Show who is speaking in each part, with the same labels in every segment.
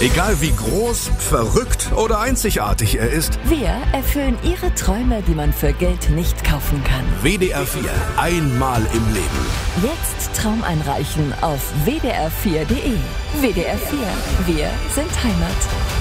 Speaker 1: Egal wie groß, verrückt oder einzigartig er ist,
Speaker 2: Wir erfüllen Ihre Träume, die man für Geld nicht kaufen kann.
Speaker 1: WDR 4, einmal im Leben.
Speaker 2: Jetzt Traum einreichen auf wdr4.de. WDR 4, wir sind Heimat.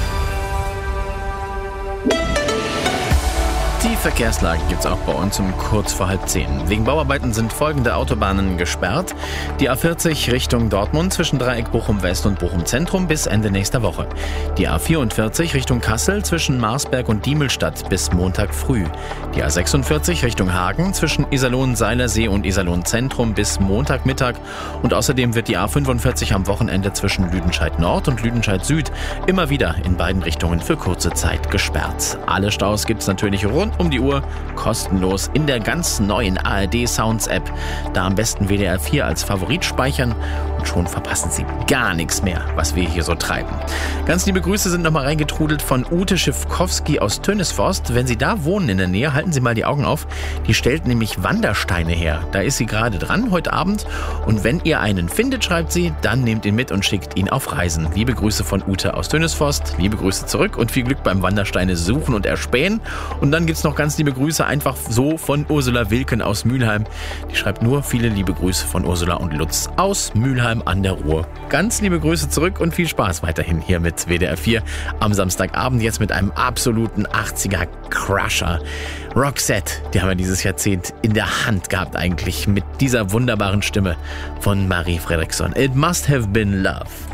Speaker 3: Die Verkehrslage gibt's auch bei uns um kurz vor 9:30. Wegen Bauarbeiten sind folgende Autobahnen gesperrt. Die A40 Richtung Dortmund zwischen Dreieck Bochum West und Bochum Zentrum bis Ende nächster Woche. Die A44 Richtung Kassel zwischen Marsberg und Diemelstadt bis Montag früh. Die A46 Richtung Hagen zwischen Iserlohn-Seilersee und Iserlohn Zentrum bis Montagmittag. Und außerdem wird die A45 am Wochenende zwischen Lüdenscheid Nord und Lüdenscheid Süd immer wieder in beiden Richtungen für kurze Zeit gesperrt. Alle Staus gibt's natürlich rund um die Uhr kostenlos in der ganz neuen ARD Sounds App. Da am besten WDR 4 als Favorit speichern und schon verpassen Sie gar nichts mehr, was wir hier so treiben. Ganz liebe Grüße sind nochmal reingetrudelt von Ute Schiffkowski aus Tönisforst. Wenn Sie da wohnen in der Nähe, halten Sie mal die Augen auf. Die stellt nämlich Wandersteine her. Da ist sie gerade dran heute Abend. Und wenn ihr einen findet, schreibt sie, dann nehmt ihn mit und schickt ihn auf Reisen. Liebe Grüße von Ute aus Tönisforst. Liebe Grüße zurück und viel Glück beim Wandersteine suchen und erspähen. Und dann gibt's noch ganz liebe Grüße einfach so von Ursula Wilken aus Mülheim. Die schreibt nur viele liebe Grüße von Ursula und Lutz aus Mülheim an der Ruhr. Ganz liebe Grüße zurück und viel Spaß weiterhin hier mit WDR 4 am Samstagabend. Jetzt mit einem absoluten 80er Crusher. Roxette, die haben wir dieses Jahrzehnt in der Hand gehabt eigentlich mit dieser wunderbaren Stimme von Marie Fredriksson. It must have been love.